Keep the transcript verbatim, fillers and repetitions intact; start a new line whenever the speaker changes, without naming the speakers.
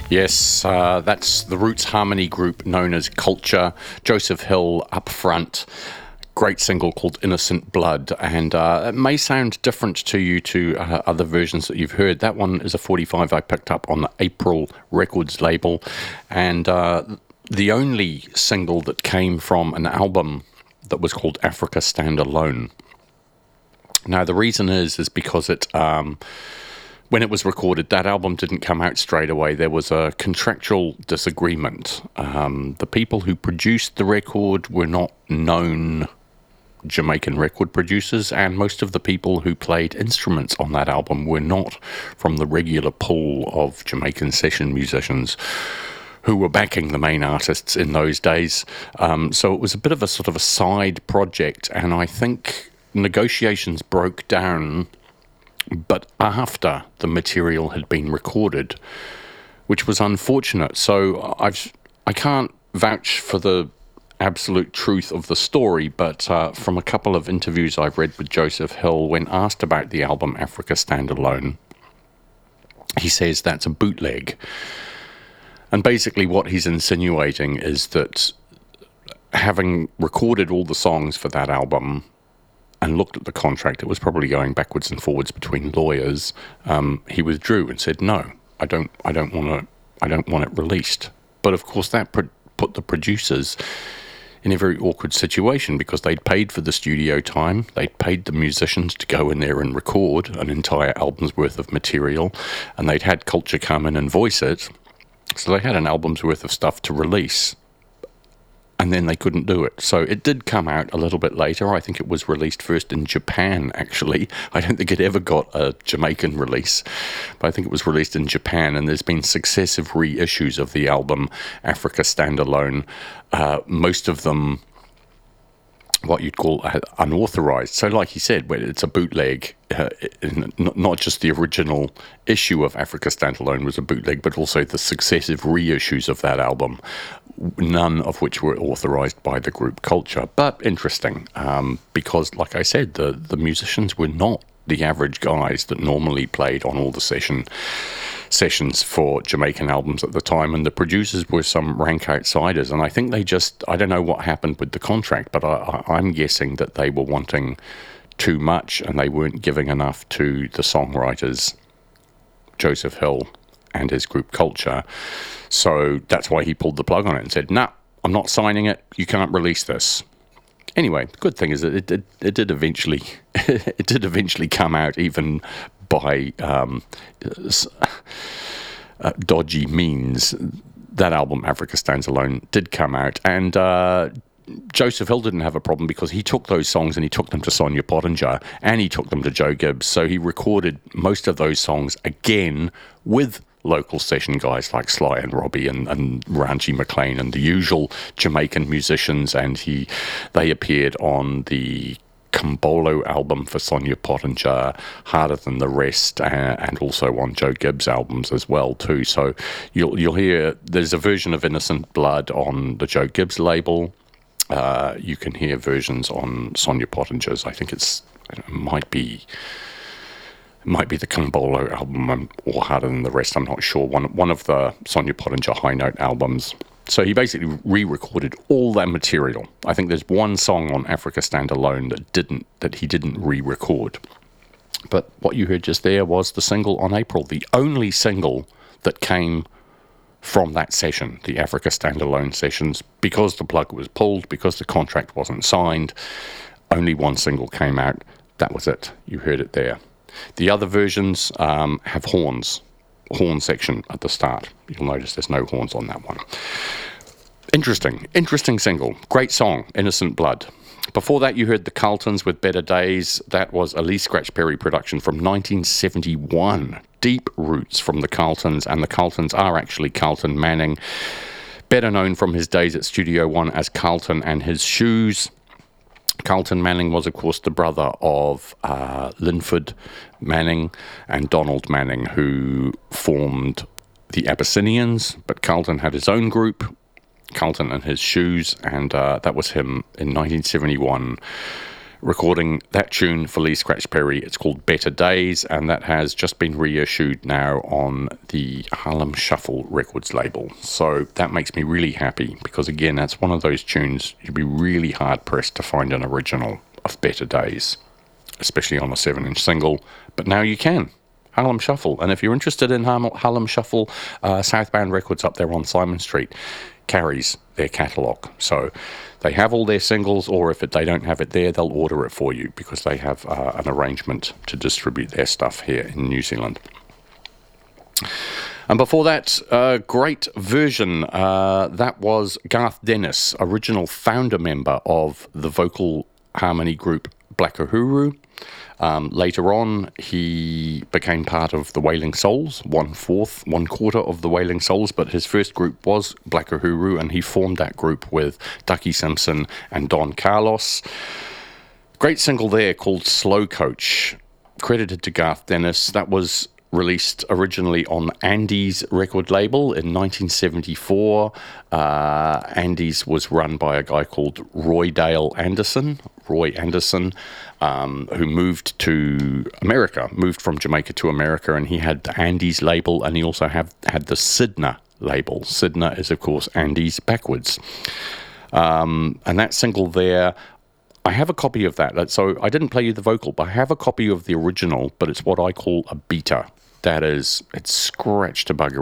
Yes, uh, that's the Roots Harmony group known as Culture. Joseph Hill up front. Great single called Innocent Blood, and uh, it may sound different to you to uh, other versions that you've heard. That one is a forty-five I picked up on the April Records label, and uh, the only single that came from an album that was called Africa Stand Alone. Now, the reason is is because it... Um, When it was recorded, that album didn't come out straight away. There was a contractual disagreement. Um, the people who produced the record were not known Jamaican record producers, and most of the people who played instruments on that album were not from the regular pool of Jamaican session musicians who were backing the main artists in those days. Um, so it was a bit of a sort of a side project, and I think negotiations broke down but after the material had been recorded, which was unfortunate. So I've, I can't vouch for the absolute truth of the story, but uh, from a couple of interviews I've read with Joseph Hill, when asked about the album Africa Stand Alone, he says that's a bootleg. And basically what he's insinuating is that having recorded all the songs for that album and looked at the contract, it was probably going backwards and forwards between lawyers. Um, he withdrew and said, "No, I don't. I don't want to. I don't want it released." But of course, that pro- put the producers in a very awkward situation because they'd paid for the studio time, they'd paid the musicians to go in there and record an entire album's worth of material, and they'd had Culture come in and voice it. So they had an album's worth of stuff to release. And then they couldn't do it. So it did come out a little bit later. I think it was released first in Japan, actually. I don't think it ever got a Jamaican release, but I think it was released in Japan, and there's been successive reissues of the album Africa Stand Alone, uh, most of them what you'd call unauthorized. So like he said, it's a bootleg, uh, not just the original issue of Africa Stand Alone was a bootleg, but also the successive reissues of that album, none of which were authorized by the group Culture. But interesting, um, because like I said, the, the musicians were not the average guys that normally played on all the session sessions for Jamaican albums at the time, and the producers were some rank outsiders. And I think they just, I don't know what happened with the contract, but I, I, I'm guessing that they were wanting too much and they weren't giving enough to the songwriters, Joseph Hill and his group Culture. So that's why he pulled the plug on it and said, "Nah, I'm not signing it. You can't release this." Anyway, the good thing is that it did, it did eventually, it did eventually come out, even by um, uh, dodgy means. That album, Africa Stands Alone, did come out, and uh, Joseph Hill didn't have a problem because he took those songs and he took them to Sonia Pottinger and he took them to Joe Gibbs. So he recorded most of those songs again with local session guys like Sly and Robbie and, and Ranchi McLean and the usual Jamaican musicians, and he they appeared on the Kumbolo album for Sonia Pottinger, Harder Than the Rest, uh, and also on Joe Gibbs albums as well too. So you'll you'll hear there's a version of Innocent Blood on the Joe Gibbs label. Uh, you can hear versions on Sonia Pottinger's. I think it's it might be. Might be the Kumbolo album or Harder Than the Rest, I'm not sure. One one of the Sonia Pottinger High Note albums. So he basically re-recorded all that material. I think there's one song on Africa Stand Alone that didn't that he didn't re-record. But what you heard just there was the single on April, the only single that came from that session, the Africa Stand Alone sessions, because the plug was pulled, because the contract wasn't signed. Only one single came out. That was it. You heard it there. The other versions um, have horns, horn section at the start. You'll notice there's no horns on that one. Interesting, interesting single. Great song, Innocent Blood. Before that, you heard the Carltons with Better Days. That was a Lee Scratch Perry production from nineteen seventy-one. Deep roots from the Carltons, and the Carltons are actually Carlton Manning, better known from his days at Studio One as Carlton and His Shoes. Carlton Manning was, of course, the brother of uh, Linford Manning and Donald Manning, who formed the Abyssinians, but Carlton had his own group, Carlton and His Shoes, and uh, that was him in nineteen seventy-one recording that tune for Lee Scratch Perry. It's called Better Days, and that has just been reissued now on the Harlem Shuffle Records label. So that makes me really happy, because again, that's one of those tunes you'd be really hard pressed to find an original of Better Days, especially on a seven inch single, but now you can. Harlem Shuffle. And if you're interested in Harlem, Harlem Shuffle, uh, Southbound Records up there on Simon Street carries their catalogue. So they have all their singles, or if it, they don't have it there, they'll order it for you, because they have uh, an arrangement to distribute their stuff here in New Zealand. And before that, a uh, great version. Uh, that was Garth Dennis, original founder member of the vocal harmony group Black Uhuru. Um, later on, he became part of the Wailing Souls, one fourth, one quarter of the Wailing Souls, but his first group was Black Uhuru, and he formed that group with Ducky Simpson and Don Carlos. Great single there called Slow Coach, credited to Garth Dennis. That was released originally on Andy's record label in nineteen seventy-four. Uh, Andy's was run by a guy called Roy Dale Anderson, Roy Anderson, um, who moved to America, moved from Jamaica to America, and he had the Andy's label, and he also have, had the Sydney label. Sydney is, of course, Andy's backwards. Um, and that single there, I have a copy of that. So I didn't play you the vocal, but I have a copy of the original, but it's what I call a beta. That is, it's scratched to bugger